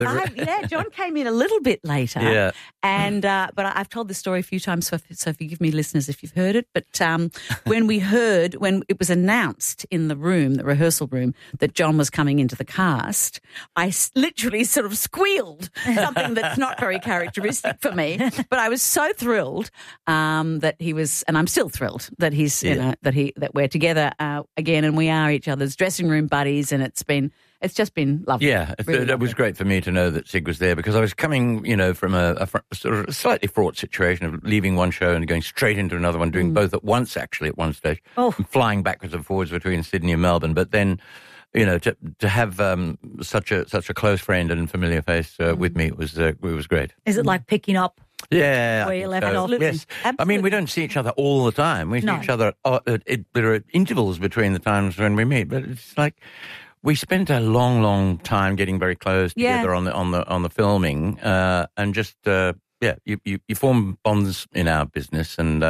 John came in a little bit later. Yeah. And but I've told this story a few times, so forgive me, listeners, if you've heard it. But when it was announced in the rehearsal room, that John was coming into the cast, I literally sort of squealed, something that's not very characteristic for me. But I was so thrilled that he was, and I'm still thrilled that he's, that we're together again, and we are each other's dressing room buddies, and it's just been lovely. Yeah, really it was great for me to know that Sig was there, because I was coming, from a sort of slightly fraught situation of leaving one show and going straight into another one, doing both at once, actually, at one stage, and flying backwards and forwards between Sydney and Melbourne. But then, to have such a close friend and familiar face with me, it was great. Is it like picking up? Yeah, where you left off? Yes, absolutely. I mean, we don't see each other all the time. We see each other. There are intervals between the times when we meet, but it's like we spent a long, long time getting very close together on the filming, and just you form bonds in our business, and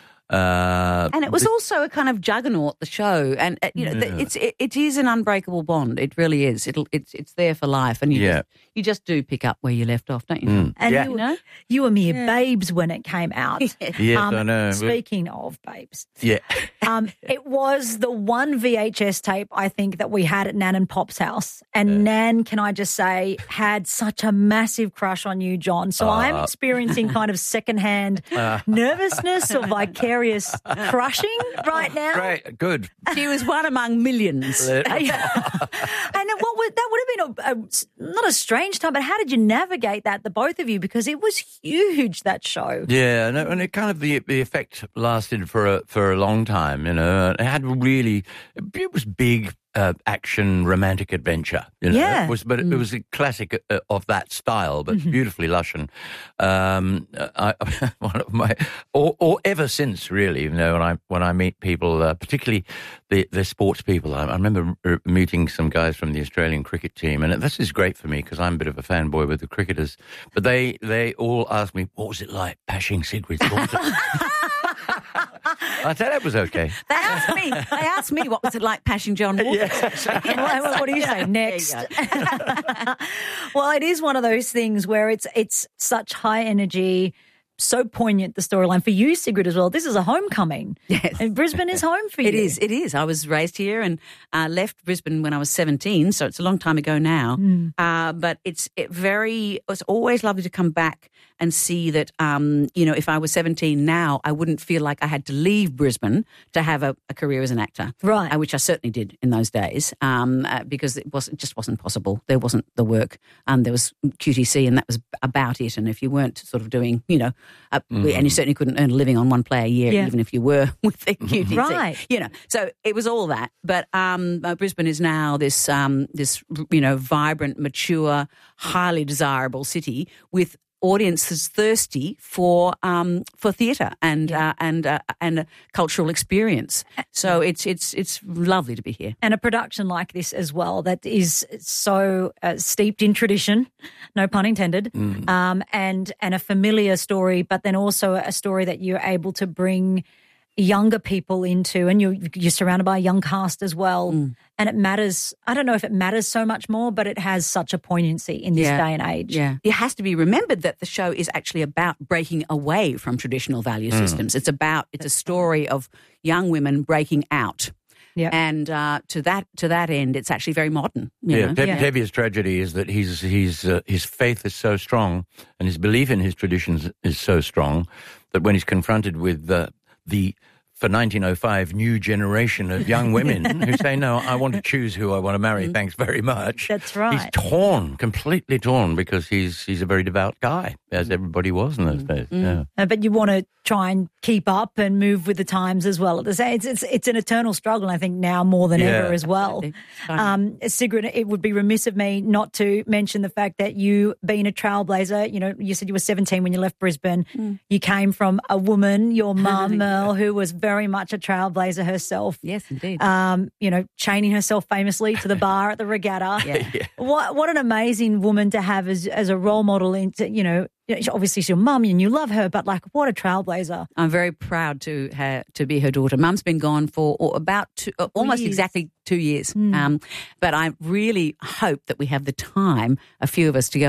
it was also a kind of juggernaut, the show, and it is an unbreakable bond. It really is. It's there for life, and you just do pick up where you left off, don't you? And you were mere babes when it came out. Yes, I know. Speaking of babes, it was the one VHS tape I think that we had at Nan and Pop's house, and Nan, can I just say, had such a massive crush on you, John. So I'm experiencing kind of secondhand nervousness or vicarious crushing right now. Great, good. She was one among millions. And that would have been not a strange time, but how did you navigate that, the both of you? Because it was huge, that show. Yeah, and it kind of the effect lasted for a long time. It had it was big. Action, romantic adventure. Yeah. It was a classic of that style, but beautifully lush. And one of my, or ever since, really, when I meet people, particularly the sports people, I remember meeting some guys from the Australian cricket team, and this is great for me because I'm a bit of a fanboy with the cricketers. But they all ask me, what was it like pashing Sigrid's daughter? I said it was okay. They asked me what was it like pashing John Waters. Yeah. What do you say next? Well, it is one of those things where it's such high energy, so poignant, the storyline. For you, Sigrid, as well, this is a homecoming. Yes. And Brisbane is home for you. It is. I was raised here and left Brisbane when I was 17, so it's a long time ago now. But it's always lovely to come back and see that, if I was 17 now, I wouldn't feel like I had to leave Brisbane to have a career as an actor. Right. Which I certainly did in those days, because it just wasn't possible. There wasn't the work. There was QTC, and that was about it. And if you weren't sort of doing, and you certainly couldn't earn a living on one play a year, even if you were with the QTC. Right. So it was all that. But Brisbane is now this vibrant, mature, highly desirable city with audiences thirsty for theatre and cultural experience. So it's lovely to be here. And a production like this as well that is so steeped in tradition, no pun intended, and a familiar story, but then also a story that you're able to bring younger people into, and you're surrounded by a young cast as well. And it matters. I don't know if it matters so much more, but it has such a poignancy in this day and age. Yeah. It has to be remembered that the show is actually about breaking away from traditional value systems. It's a story of young women breaking out. Yeah. And to that end, it's actually very modern. Tevye's tragedy is that his faith is so strong and his belief in his traditions is so strong that when he's confronted with the for 1905 new generation of young women who say, no, I want to choose who I want to marry, thanks very much. That's right. He's completely torn, because he's a very devout guy, as everybody was in those days. Yeah. But you want to try and keep up and move with the times as well. It's an eternal struggle, I think, now more than ever as well. Sigrid, it would be remiss of me not to mention the fact that you, being a trailblazer, you said you were 17 when you left Brisbane. You came from a woman, your mum, Merle, who was very much a trailblazer herself. Yes, indeed. Chaining herself famously to the bar at the regatta. What an amazing woman to have as a role model into, obviously she's your mum and you love her, but like what a trailblazer. I'm very proud to be her daughter. Mum's been gone for about almost exactly 2 years. But I really hope that we have the time, a few of us, to go